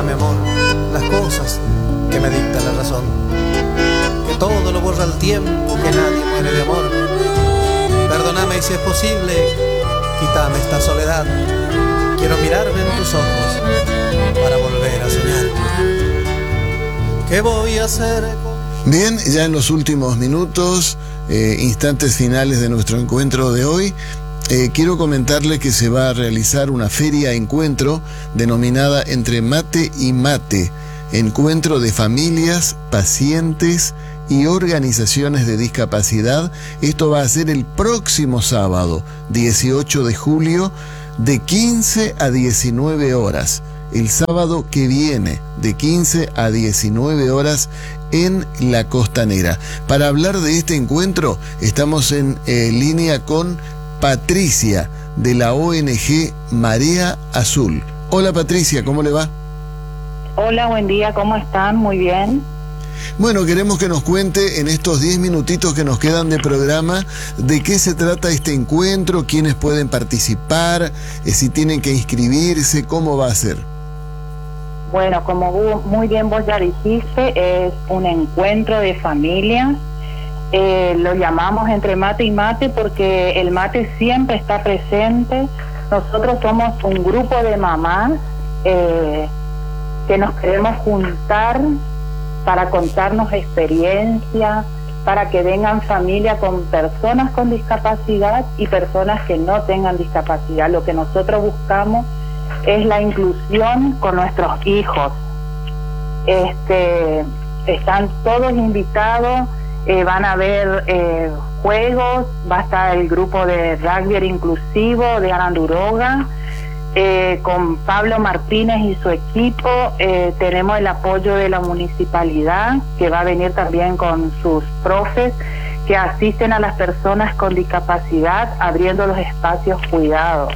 mi amor, las cosas que me dicta la razón, que todo lo borra el tiempo, que nadie muere de amor. Perdóname y si es posible, quítame esta soledad. Quiero mirarme en tus ojos para volver a soñar. ¿Qué voy a hacer? Bien, ya en los últimos minutos, instantes finales de nuestro encuentro de hoy, quiero comentarles que se va a realizar una feria encuentro denominada Entre Mate y Mate, encuentro de familias, pacientes y organizaciones de discapacidad. Esto va a ser el próximo sábado, 18 de julio, de 15 a 19 horas. El sábado que viene, de 15 a 19 horas, en la Costanera. Para hablar de este encuentro, estamos en línea con Patricia, de la ONG Marea Azul. Hola Patricia, ¿cómo le va? Hola, buen día, ¿cómo están? Muy bien. Bueno, queremos que nos cuente en estos 10 minutitos que nos quedan de programa de qué se trata este encuentro, quiénes pueden participar, si tienen que inscribirse, cómo va a ser. Bueno, como muy bien vos ya dijiste, es un encuentro de familias. Lo llamamos Entre Mate y Mate porque el mate siempre está presente. Nosotros somos un grupo de mamás que nos queremos juntar para contarnos experiencias, para que vengan familias con personas con discapacidad y personas que no tengan discapacidad. Lo que nosotros buscamos es la inclusión con nuestros hijos. Están todos invitados, van a haber juegos, va a estar el grupo de rugby inclusivo de Aranduroga, con Pablo Martínez y su equipo. Tenemos el apoyo de la municipalidad, que va a venir también con sus profes que asisten a las personas con discapacidad, abriendo los espacios cuidados.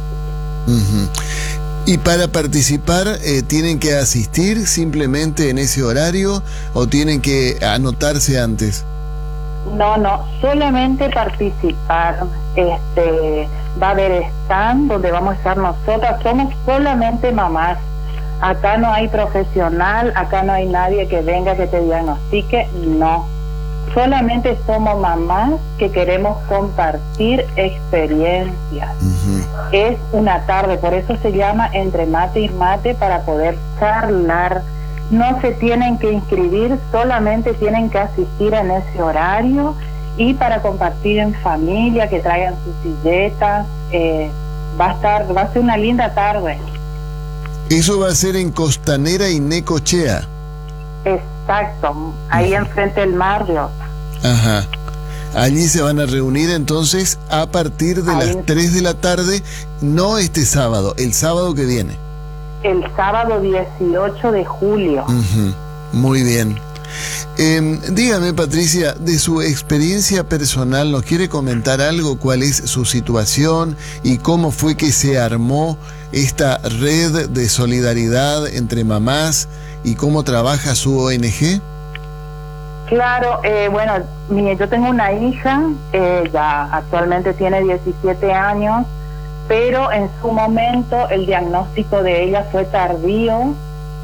Y para participar, ¿tienen que asistir simplemente en ese horario o tienen que anotarse antes? No, solamente participar. Va a haber stand donde vamos a estar nosotras, somos solamente mamás. Acá no hay profesional, acá no hay nadie que venga que te diagnostique, no. Solamente somos mamás que queremos compartir experiencias. Es una tarde, por eso se llama Entre Mate y Mate, para poder charlar. No se tienen que inscribir, solamente tienen que asistir en ese horario y para compartir en familia, que traigan sus silletas. Va a ser una linda tarde. Eso va a ser en Costanera y Necochea. Exacto, ahí enfrente del barrio. Ajá. Allí se van a reunir entonces a partir de las 3 de la tarde, no este sábado, el sábado que viene. El sábado 18 de julio. Muy bien. Dígame, Patricia, de su experiencia personal, ¿nos quiere comentar algo? ¿Cuál es su situación y cómo fue que se armó esta red de solidaridad entre mamás y cómo trabaja su ONG? Claro, bueno, yo tengo una hija, ya actualmente tiene 17 años, pero en su momento el diagnóstico de ella fue tardío,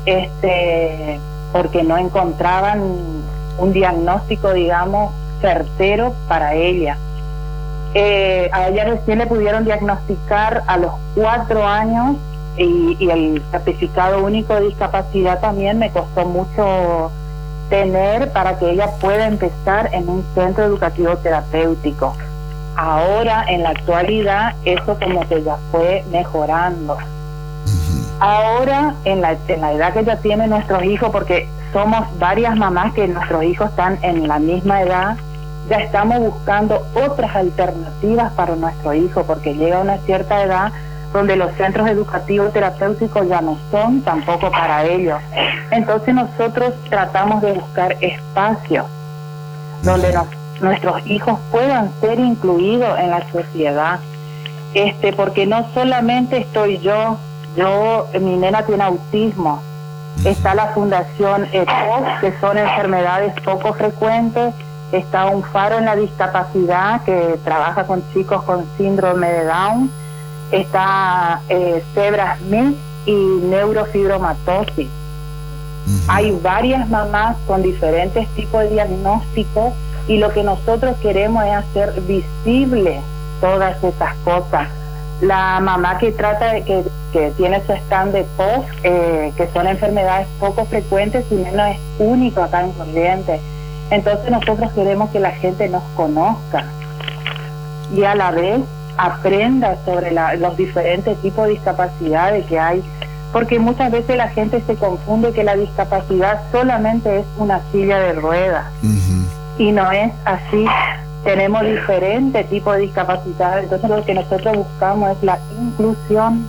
porque no encontraban un diagnóstico, digamos, certero para ella. A ella recién le pudieron diagnosticar a los 4 años y el certificado único de discapacidad también me costó mucho tener para que ella pueda empezar en un centro educativo terapéutico. Ahora, en la actualidad, eso como que ya fue mejorando. Ahora, en la edad que ya tienen nuestros hijos, porque somos varias mamás que nuestros hijos están en la misma edad, ya estamos buscando otras alternativas para nuestro hijo, porque llega una cierta edad donde los centros educativos terapéuticos ya no son tampoco para ellos. Entonces nosotros tratamos de buscar espacios donde nuestros hijos puedan ser incluidos en la sociedad, porque no solamente estoy yo, mi nena tiene autismo, está la Fundación EPOS, que son enfermedades poco frecuentes, está un faro en la discapacidad que trabaja con chicos con síndrome de Down, está Zebra Smith y neurofibromatosis. Hay varias mamás con diferentes tipos de diagnósticos y lo que nosotros queremos es hacer visible todas esas cosas. La mamá que trata de que tiene su stand de POF, que son enfermedades poco frecuentes y menos es único acá en Corrientes. Entonces nosotros queremos que la gente nos conozca y a la vez aprenda sobre los diferentes tipos de discapacidades que hay, porque muchas veces la gente se confunde que la discapacidad solamente es una silla de ruedas y no es así. Tenemos diferentes tipos de discapacidades, entonces lo que nosotros buscamos es la inclusión.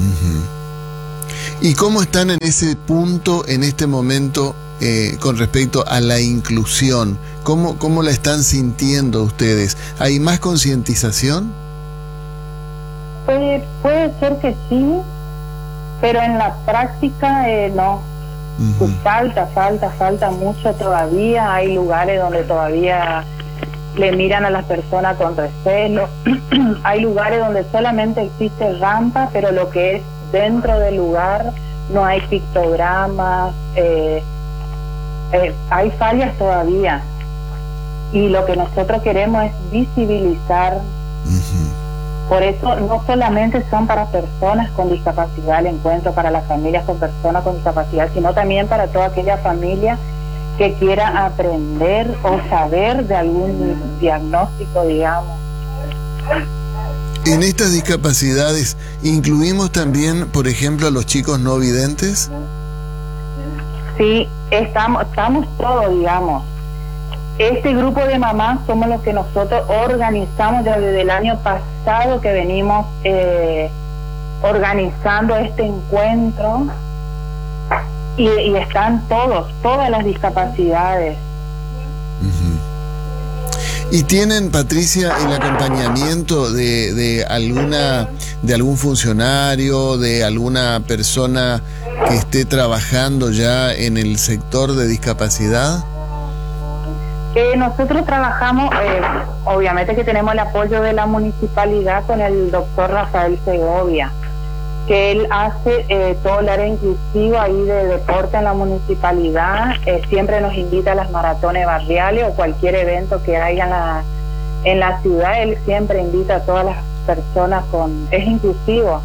¿Y cómo están en ese punto, en este momento, con respecto a la inclusión? ¿Cómo la están sintiendo ustedes? ¿Hay más concientización? Puede ser que sí, pero en la práctica no. Pues falta mucho todavía. Hay lugares donde todavía le miran a las personas con recelo. Hay lugares donde solamente existe rampa, pero lo que es dentro del lugar no hay pictogramas. Hay fallas todavía. Y lo que nosotros queremos es visibilizar. Por eso no solamente son para personas con discapacidad el encuentro, para las familias con personas con discapacidad, sino también para toda aquella familia que quiera aprender o saber de algún diagnóstico, digamos. En estas discapacidades, ¿incluimos también, por ejemplo, a los chicos no videntes? Sí, estamos todos, digamos. Este grupo de mamás somos los que nosotros organizamos desde el año pasado, que venimos organizando este encuentro, y están todas las discapacidades. ¿Y tienen, Patricia, el acompañamiento de algún funcionario, de alguna persona que esté trabajando ya en el sector de discapacidad? Nosotros trabajamos, obviamente que tenemos el apoyo de la municipalidad con el doctor Rafael Segovia, que él hace todo el área inclusiva ahí de deporte en la municipalidad. Siempre nos invita a las maratones barriales o cualquier evento que haya en la ciudad. Él siempre invita a todas las personas es inclusivo.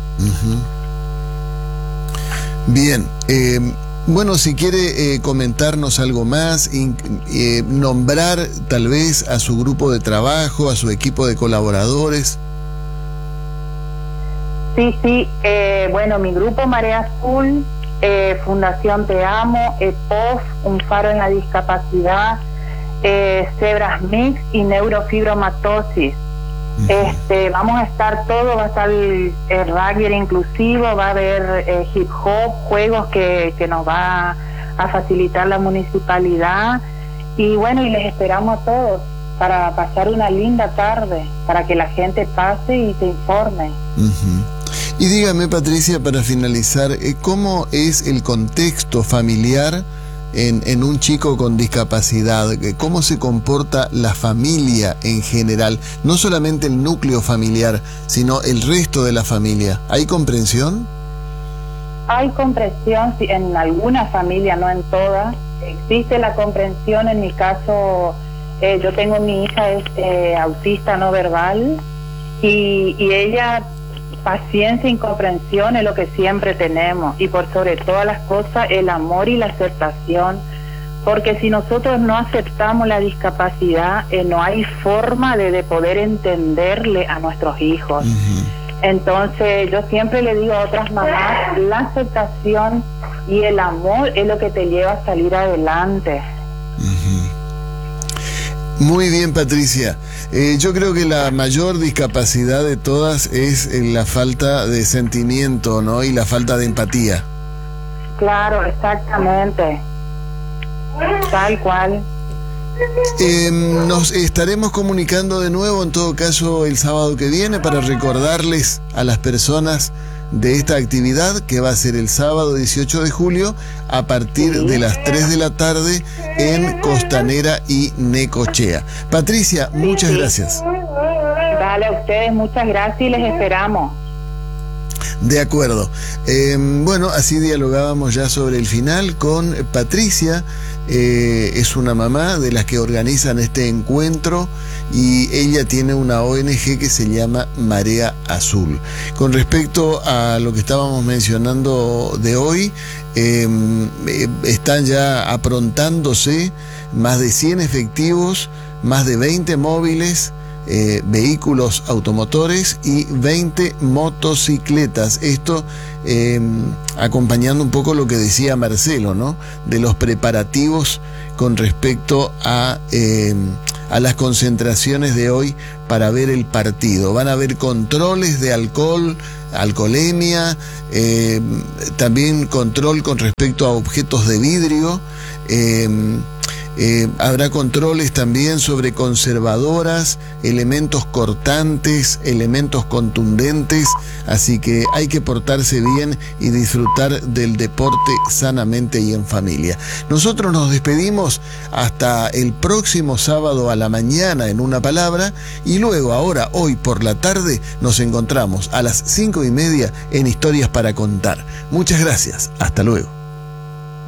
Bien, bueno, si quiere comentarnos algo más, nombrar tal vez a su grupo de trabajo, a su equipo de colaboradores. Sí, bueno, mi grupo Marea Azul, Fundación Te Amo, POF, Un Faro en la Discapacidad, Cebras Mix y Neurofibromatosis. Vamos a estar todos, va a estar el rugby inclusivo, va a haber hip hop, juegos que nos va a facilitar la municipalidad, y bueno, y les esperamos a todos para pasar una linda tarde, para que la gente pase y se informe. Y dígame, Patricia, para finalizar, ¿cómo es el contexto familiar en un chico con discapacidad? ¿Cómo se comporta la familia en general? No solamente el núcleo familiar, sino el resto de la familia. ¿Hay comprensión? Hay comprensión, sí, en algunas familias, no en todas. Existe la comprensión. En mi caso, yo tengo mi hija es autista no verbal, y ella, paciencia y comprensión es lo que siempre tenemos, y por sobre todas las cosas el amor y la aceptación, porque si nosotros no aceptamos la discapacidad, no hay forma de poder entenderle a nuestros hijos. Entonces yo siempre le digo a otras mamás, la aceptación y el amor es lo que te lleva a salir adelante. Muy bien, Patricia. Yo creo que la mayor discapacidad de todas es la falta de sentimiento, ¿no? Y la falta de empatía. Claro, exactamente. Tal cual. Nos estaremos comunicando de nuevo, en todo caso, el sábado que viene, para recordarles a las personas de esta actividad, que va a ser el sábado 18 de julio a partir de las 3 de la tarde en Costanera y Necochea. Patricia, muchas gracias. Dale, a ustedes muchas gracias y les esperamos. De acuerdo. Bueno, así dialogábamos ya sobre el final con Patricia. Es una mamá de las que organizan este encuentro y ella tiene una ONG que se llama Marea Azul. Con respecto a lo que estábamos mencionando de hoy, están ya aprontándose más de 100 efectivos, más de 20 móviles, vehículos automotores y 20 motocicletas. Esto acompañando un poco lo que decía Marcelo, ¿no? De los preparativos con respecto a las concentraciones de hoy para ver el partido. Van a haber controles de alcohol, alcoholemia, también control con respecto a objetos de vidrio. Habrá controles también sobre conservadoras, elementos cortantes, elementos contundentes, así que hay que portarse bien y disfrutar del deporte sanamente y en familia. Nosotros nos despedimos hasta el próximo sábado a la mañana en Una Palabra y luego hoy por la tarde nos encontramos a las 5:30 en Historias para Contar. Muchas gracias, hasta luego.